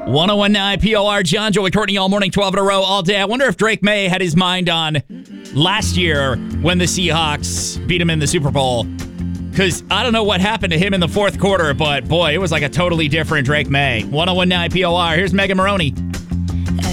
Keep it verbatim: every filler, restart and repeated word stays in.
one oh one nine P O R, John, Joey, Courtney, all morning, twelve in a row, all day. I wonder if Drake May had his mind on last year when the Seahawks beat him in the Super Bowl. Because I don't know what happened to him in the fourth quarter, but boy, it was like a totally different Drake May. one oh one nine P O R, here's Megan Maroney.